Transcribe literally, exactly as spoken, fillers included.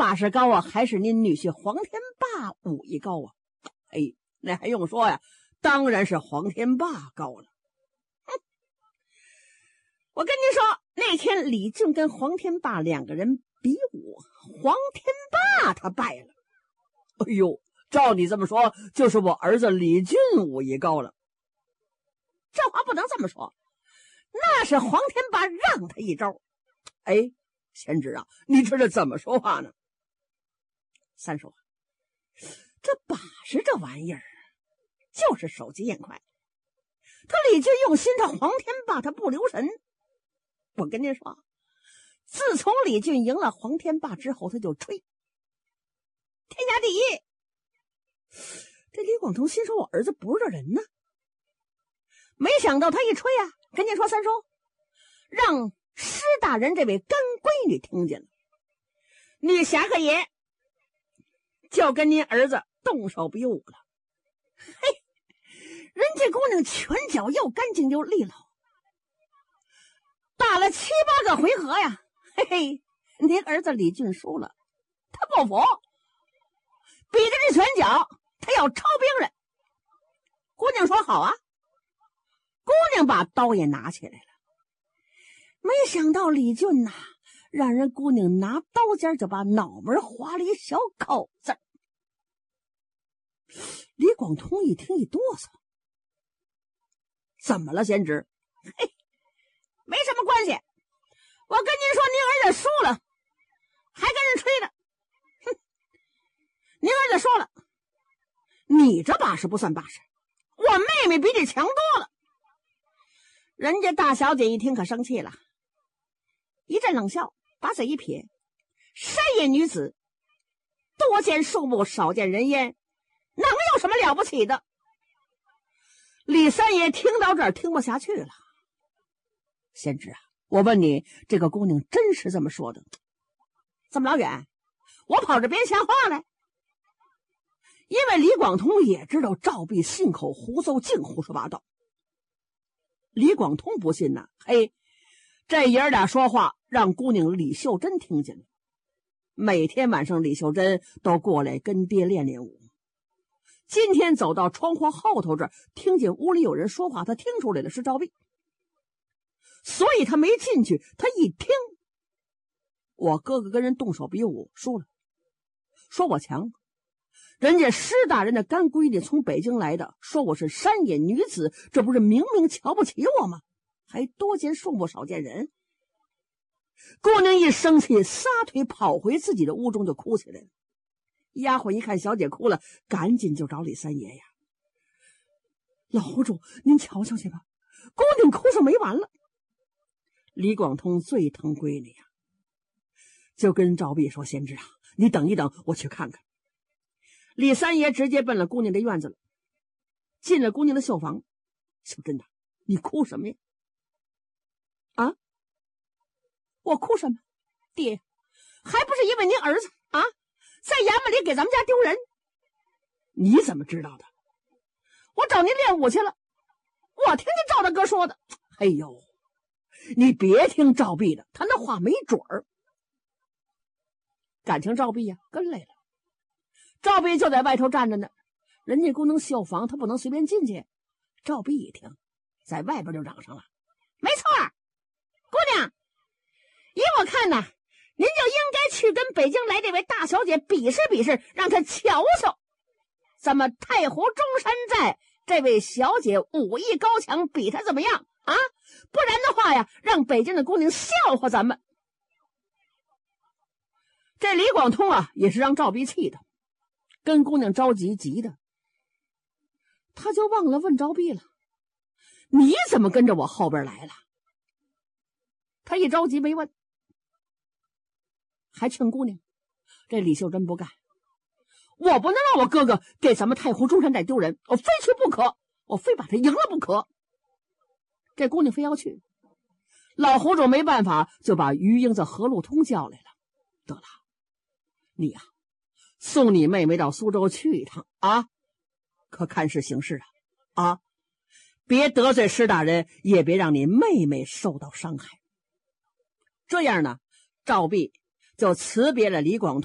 把式高啊，还是您女婿黄天霸武艺高啊？哎，那还用说呀？当然是黄天霸高了。哼！我跟您说，那天李俊跟黄天霸两个人比武，黄天霸他败了。哎呦，照你这么说，就是我儿子李俊武艺高了。这话不能这么说，那是黄天霸让他一招。哎，贤侄啊，你知道怎么说话呢？三叔，这把式这玩意儿就是手疾眼快，他李俊用心，他黄天霸他不留神。我跟您说，自从李俊赢了黄天霸之后，他就吹天下第一。这李广通心说，我儿子不是这人呢。没想到他一吹啊，跟您说三叔，让施大人这位干闺女听见了，你侠客爷就跟您儿子动手比武了。嘿，人家姑娘拳脚又干净又利落，打了七八个回合呀，嘿嘿，您儿子李俊输了，他不服，比着这拳脚，他要超别人。姑娘说好啊，姑娘把刀也拿起来了。没想到李俊呐、啊，让人姑娘拿刀尖就把脑门划了一小口子。李广通一听一哆嗦，怎么了贤侄？嘿，没什么关系，我跟您说，您儿子输了还跟人吹呢。哼，您儿子说了，你这把式不算把式，我妹妹比你强多了。人家大小姐一听可生气了，一阵冷笑，把嘴一撇，山野女子多见树木，少见人烟，能有什么了不起的？李三爷听到这儿听不下去了。贤侄啊，我问你，这个姑娘真是这么说的？这么老远我跑这边瞎话来？因为李广通也知道赵壁信口胡诌，净胡说八道。李广通不信呐，嘿，这爷儿俩说话让姑娘李秀珍听见了。每天晚上李秀珍都过来跟爹练练武。今天走到窗户后头这儿，听见屋里有人说话，他听出来了是赵壁，所以他没进去。他一听，我哥哥跟人动手比武输了，说我强。人家施大人的干闺女从北京来的，说我是山野女子，这不是明明瞧不起我吗？还多见树木，少见人。姑娘一生气，撒腿跑回自己的屋中就哭起来了。丫鬟一看小姐哭了，赶紧就找李三爷呀。老胡主，您瞧瞧去吧，姑娘哭上没完了。李广通最疼闺女呀，就跟赵壁说：“贤侄啊，你等一等，我去看看。”李三爷直接奔了姑娘的院子了，进了姑娘的绣房。秀珍呐，你哭什么呀？啊，我哭什么？爹，还不是因为您儿子啊，在衙门里给咱们家丢人。你怎么知道的？我找您练武去了，我听见赵大哥说的。哎呦，你别听赵壁的，他那话没准儿。感情赵壁呀、啊、跟来了。赵壁就在外头站着呢，人家姑娘绣房，他不能随便进去。赵壁一听，在外边就嚷上了：“没错，姑娘，依我看呐，您就应该去跟北京来这位大小姐比试比试，让她瞧瞧，咱们太湖中山寨这位小姐武艺高强，比她怎么样啊？不然的话呀，让北京的姑娘笑话咱们。”这李广通啊，也是让赵壁气的。跟姑娘着急急的，他就忘了问赵壁了：“你怎么跟着我后边来了？”他一着急没问，还劝姑娘。这李秀珍不干，我不能让我哥哥给咱们太湖中山寨丢人，我非去不可，我非把他赢了不可。这姑娘非要去，老胡主没办法，就把于英子、何路通叫来了。得了，你呀、啊。送你妹妹到苏州去一趟啊，可看是行事啊啊！别得罪施大人，也别让你妹妹受到伤害。这样呢，赵壁就辞别了李广通。